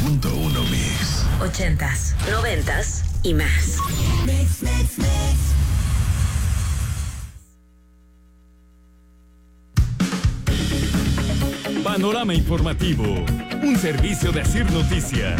Mix. 80s, 90s y más. Mix. Panorama informativo, un servicio de Asir Noticias.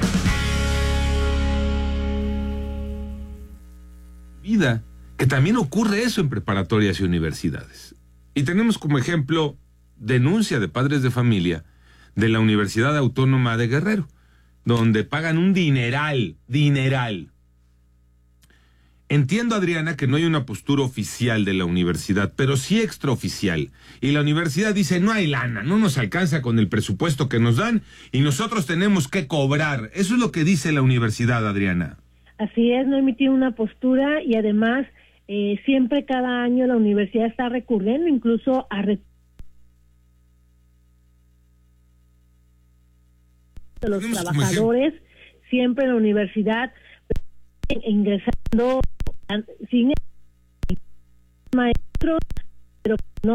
Vida, que también ocurre eso en preparatorias y universidades. Y tenemos como ejemplo denuncia de padres de familia de la Universidad Autónoma de Guerrero, donde pagan un dineral. Entiendo, Adriana, que no hay una postura oficial de la universidad, pero sí extraoficial. Y la universidad dice, no hay lana, no nos alcanza con el presupuesto que nos dan y nosotros tenemos que cobrar. Eso es lo que dice la universidad, Adriana. Así es, no emitir una postura y además siempre cada año la universidad está recurriendo incluso a de los trabajadores, siempre la universidad ingresando sin maestros, pero no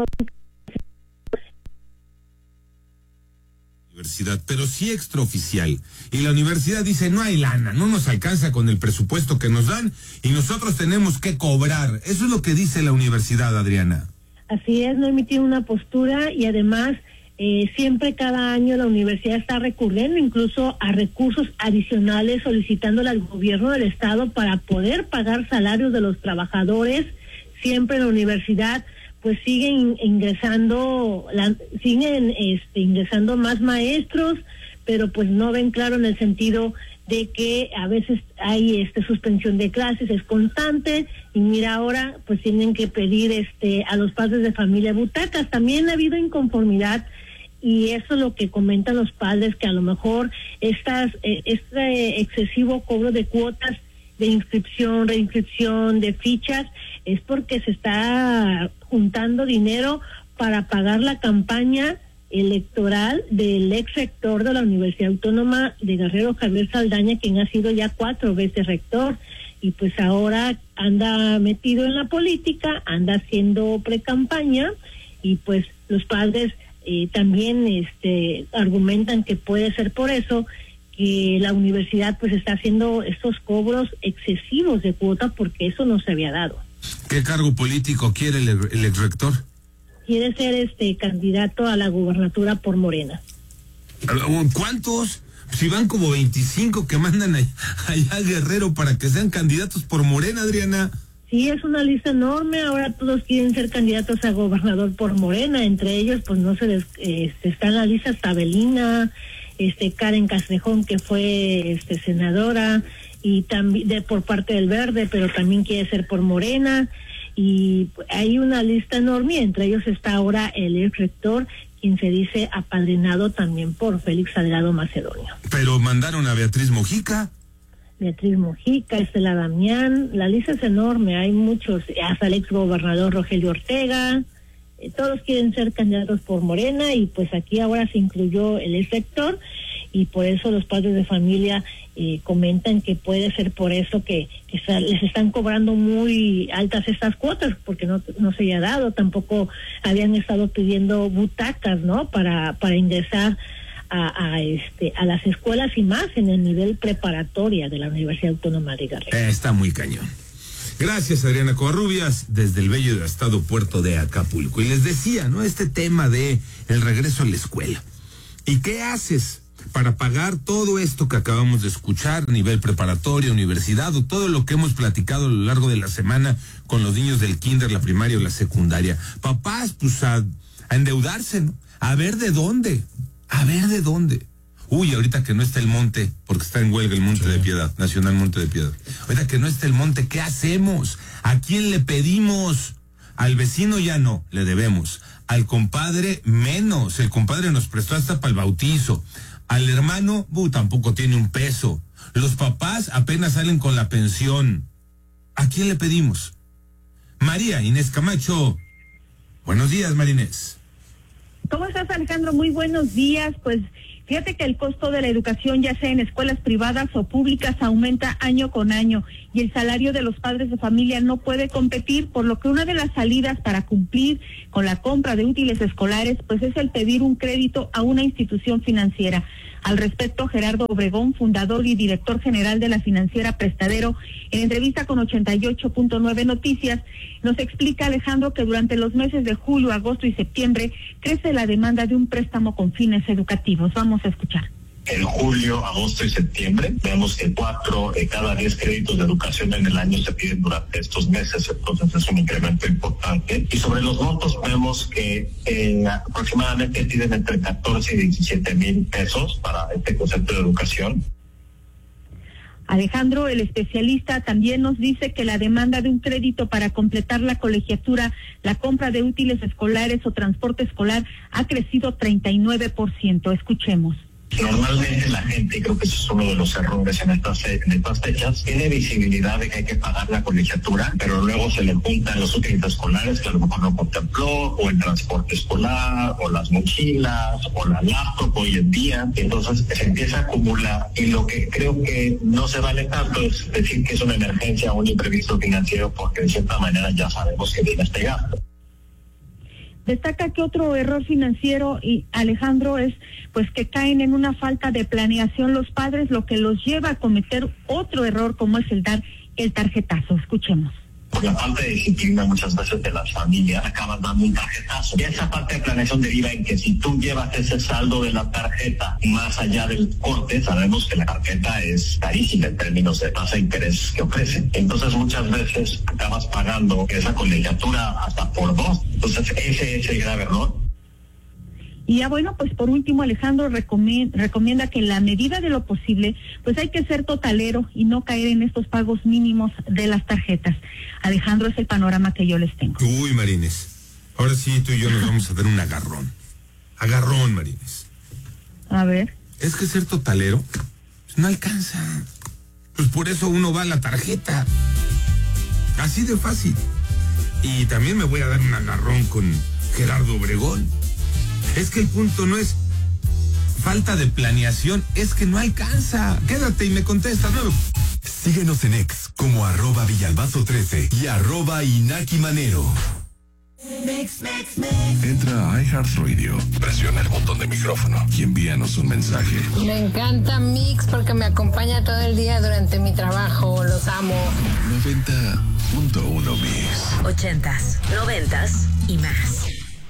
universidad, pero sí extraoficial. Y la universidad dice, no hay lana, no nos alcanza con el presupuesto que nos dan y nosotros tenemos que cobrar. Eso es lo que dice la universidad, Adriana. Así es, no emitir una postura y además siempre cada año la universidad está recurriendo incluso a recursos adicionales solicitándole al gobierno del estado para poder pagar salarios de los trabajadores. Siempre la universidad pues siguen ingresando más maestros, pero pues no ven claro en el sentido de que a veces hay suspensión de clases, es constante, y mira ahora pues tienen que pedir a los padres de familia butacas. También ha habido inconformidad y eso es lo que comentan los padres, que a lo mejor este excesivo cobro de cuotas de inscripción, reinscripción, de fichas, es porque se está juntando dinero para pagar la campaña electoral del ex rector de la Universidad Autónoma de Guerrero, Javier Saldaña, quien ha sido ya 4 veces rector, y pues ahora anda metido en la política, anda haciendo precampaña, y pues los padres también argumentan que puede ser por eso que la universidad pues está haciendo estos cobros excesivos de cuota, porque eso no se había dado. ¿Qué cargo político quiere el ex rector? Quiere ser candidato a la gubernatura por Morena. ¿Cuántos? Si van como 25 que mandan allá a Guerrero para que sean candidatos por Morena, Adriana. Sí, es una lista enorme. Ahora todos quieren ser candidatos a gobernador por Morena. Entre ellos, pues no se está en la lista Tabelina, Karen Castrejón, que fue senadora, y también por parte del Verde, pero también quiere ser por Morena. Y hay una lista enorme, y entre ellos está ahora el ex rector, quien se dice apadrinado también por Félix Salgado Macedonio. Pero mandaron a Beatriz Mojica, Estela Damián, la lista es enorme, hay muchos, hasta el ex gobernador Rogelio Ortega, todos quieren ser candidatos por Morena, y pues aquí ahora se incluyó el ex rector, y por eso los padres de familia comentan que puede ser por eso que les están cobrando muy altas estas cuotas, porque no se había dado. Tampoco habían estado pidiendo butacas, ¿no? Para ingresar a las escuelas, y más en el nivel preparatoria de la Universidad Autónoma de Guerrero. Está muy cañón. Gracias, Adriana Covarrubias, desde el bello y devastado puerto de Acapulco. Y les decía, ¿no? Este tema de el regreso a la escuela. ¿Y qué haces para pagar todo esto que acabamos de escuchar, nivel preparatoria, universidad, o todo lo que hemos platicado a lo largo de la semana con los niños del kinder, la primaria o la secundaria? Papás, pues a endeudarse, ¿no? A ver de dónde. Uy, ahorita que no está el monte, porque está en huelga el Monte de Piedad, Nacional Monte de Piedad. Ahorita que no está el monte, ¿qué hacemos? ¿A quién le pedimos? Al vecino ya no, le debemos. Al compadre menos, el compadre nos prestó hasta para el bautizo. Al hermano, tampoco tiene un peso. Los papás apenas salen con la pensión. ¿A quién le pedimos? María Inés Camacho. Buenos días, María Inés. ¿Cómo estás, Alejandro? Muy buenos días. Pues fíjate que el costo de la educación, ya sea en escuelas privadas o públicas, aumenta año con año, y el salario de los padres de familia no puede competir, por lo que una de las salidas para cumplir con la compra de útiles escolares pues es el pedir un crédito a una institución financiera. Al respecto, Gerardo Obregón, fundador y director general de la financiera Prestadero, en entrevista con 88.9 Noticias, nos explica, Alejandro, que durante los meses de julio, agosto y septiembre crece la demanda de un préstamo con fines educativos. Vamos a escuchar. En julio, agosto y septiembre vemos que 4 de cada 10 créditos de educación en el año se piden durante estos meses, entonces es un incremento importante. Y sobre los montos vemos que aproximadamente piden entre 14 y 17 mil pesos para este concepto de educación. Alejandro, el especialista, también nos dice que la demanda de un crédito para completar la colegiatura, la compra de útiles escolares o transporte escolar ha crecido 39%. Escuchemos. Normalmente la gente, y creo que eso es uno de los errores en estas fechas, tiene visibilidad de que hay que pagar la colegiatura, pero luego se le juntan los útiles escolares que a lo mejor no contempló, o el transporte escolar, o las mochilas, o la laptop hoy en día. Entonces se empieza a acumular, y lo que creo que no se vale tanto es decir que es una emergencia o un imprevisto financiero, porque de cierta manera ya sabemos que viene este gasto. Destaca que otro error financiero, y Alejandro, es pues que caen en una falta de planeación los padres, lo que los lleva a cometer otro error como es el dar el tarjetazo. Escuchemos. Por la falta de disciplina muchas veces de las familias acabas dando un tarjetazo. Y esa parte de planeación deriva en que si tú llevas ese saldo de la tarjeta más allá del corte, sabemos que la tarjeta es carísima en términos de tasa de interés que ofrece. Entonces muchas veces acabas pagando esa colegiatura hasta por 2. Entonces ese es el grave error. Y ya bueno, pues por último, Alejandro recomienda que en la medida de lo posible, pues hay que ser totalero y no caer en estos pagos mínimos de las tarjetas. Alejandro, es el panorama que yo les tengo. Uy, Marines, ahora sí tú y yo nos vamos a dar un agarrón. Agarrón, Marines. A ver. Es que ser totalero pues no alcanza. Pues por eso uno va a la tarjeta. Así de fácil. Y también me voy a dar un agarrón con Gerardo Obregón. Es que el punto no es falta de planeación, es que no alcanza. Quédate y me contestas, ¿no? Síguenos en X como @Villalbazo13 y @InakiManero. Entra a iHeartRadio, presiona el botón de micrófono y envíanos un mensaje. Me encanta Mix porque me acompaña todo el día durante mi trabajo. Los amo. 90.1 Mix. 80s, 90s y más.